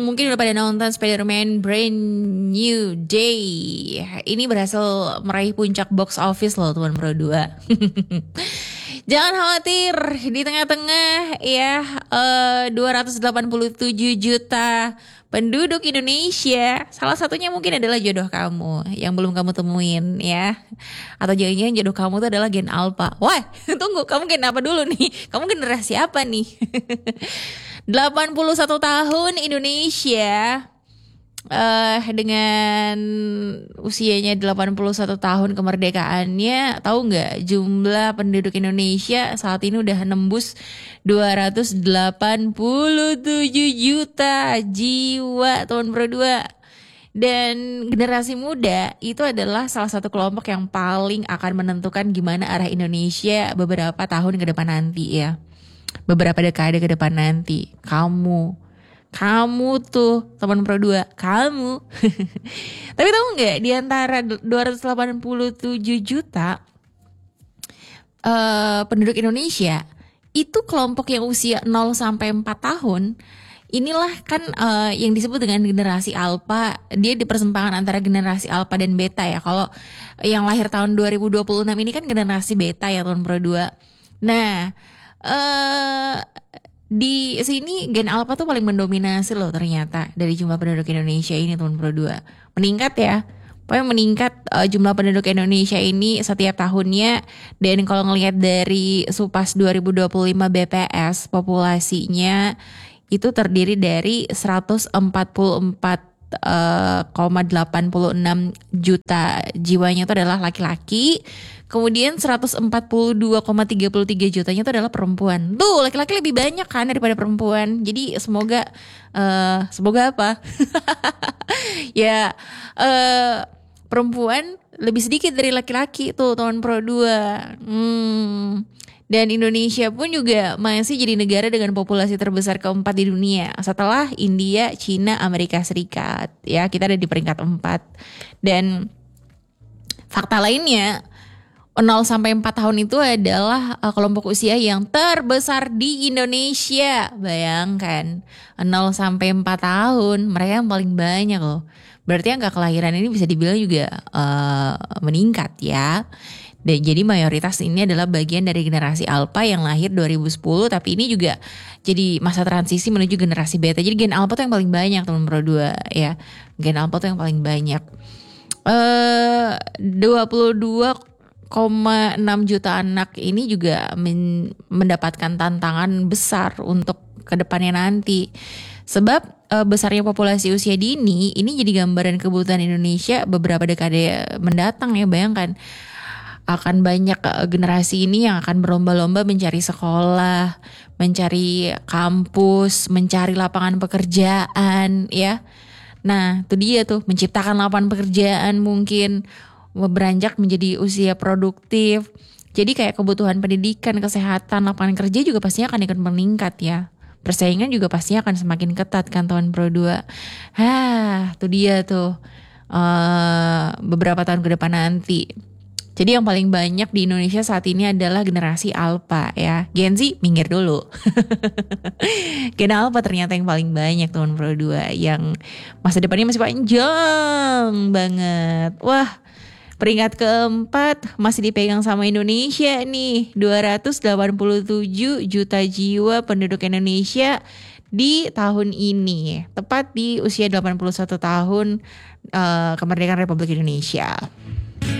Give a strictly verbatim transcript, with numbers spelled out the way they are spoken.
Mungkin udah pada nonton Spider-Man Brand New Day. Ini berhasil meraih puncak box office loh teman Pro dua. Jangan khawatir, di tengah-tengah ya eh, dua ratus delapan puluh tujuh juta penduduk Indonesia. Salah satunya mungkin adalah jodoh kamu yang belum kamu temuin ya. Atau jangan-jangan jodoh kamu itu adalah gen alpha. Wah, tunggu, kamu gen apa dulu nih? Kamu generasi apa nih? delapan puluh satu tahun Indonesia uh, dengan usianya delapan puluh satu tahun kemerdekaannya, tahu nggak jumlah penduduk Indonesia saat ini udah nembus dua ratus delapan puluh tujuh juta jiwa tahun Pro dua. Dan generasi muda itu adalah salah satu kelompok yang paling akan menentukan gimana arah Indonesia beberapa tahun ke depan nanti ya. Beberapa dekade ke depan nanti. Kamu Kamu tuh teman Pro dua, kamu. Tapi tahu gak, di antara dua ratus delapan puluh tujuh juta uh, penduduk Indonesia, itu kelompok yang usia nol sampai empat tahun. Inilah kan uh, yang disebut dengan generasi alpha. Dia di persimpangan antara generasi alpha dan beta ya. Kalau yang lahir tahun dua ribu dua puluh enam ini kan generasi beta ya teman Pro dua. Nah, Uh, di sini gen alpha tuh paling mendominasi loh ternyata dari jumlah penduduk Indonesia ini teman Pro dua. Meningkat ya. Pokoknya meningkat uh, jumlah penduduk Indonesia ini setiap tahunnya. Dan kalau ngelihat dari Supas dua ribu dua puluh lima B P S, populasinya itu terdiri dari seratus empat puluh empat koma delapan enam juta jiwanya itu adalah laki-laki. Kemudian seratus empat puluh dua koma tiga tiga jutanya itu adalah perempuan. Tuh, laki-laki lebih banyak kan daripada perempuan. Jadi semoga uh, semoga apa? ya uh, perempuan lebih sedikit dari laki-laki tuh tahun Pro dua. Hmm. Dan Indonesia pun juga masih jadi negara dengan populasi terbesar keempat di dunia. Setelah India, Cina, Amerika Serikat. Ya, kita ada di peringkat empat. Dan fakta lainnya, nol sampai empat tahun itu adalah uh, kelompok usia yang terbesar di Indonesia. Bayangkan, nol sampai empat tahun, mereka yang paling banyak loh. Berarti angka kelahiran ini bisa dibilang juga uh, meningkat ya. Dan jadi mayoritas ini adalah bagian dari generasi alpha yang lahir dua ribu sepuluh. Tapi ini juga jadi masa transisi menuju generasi beta. Jadi gen alpha tuh yang paling banyak teman Pro dua ya. Gen alpha tuh yang paling banyak. Uh, dua puluh dua koma enam juta anak ini juga men- mendapatkan tantangan besar untuk kedepannya nanti. Sebab uh, besarnya populasi usia dini ini jadi gambaran kebutuhan Indonesia beberapa dekade mendatang ya. Bayangkan, akan banyak uh, generasi ini yang akan berlomba-lomba mencari sekolah, mencari kampus, mencari lapangan pekerjaan ya. Nah itu dia tuh, menciptakan lapangan pekerjaan mungkin, beranjak menjadi usia produktif. Jadi kayak kebutuhan pendidikan, kesehatan, lapangan kerja juga pastinya akan ikut meningkat ya. Persaingan juga pastinya akan semakin ketat kan tahun Pro dua. Hah, itu dia tuh uh, beberapa tahun ke depan nanti. Jadi yang paling banyak di Indonesia saat ini adalah generasi alpha ya. Gen Z minggir dulu. Gen alpha ternyata yang paling banyak tahun Pro dua, yang masa depannya masih panjang banget. Wah, peringkat keempat masih dipegang sama Indonesia nih. dua ratus delapan puluh tujuh juta jiwa penduduk Indonesia di tahun ini. Tepat di usia delapan puluh satu tahun uh, kemerdekaan Republik Indonesia.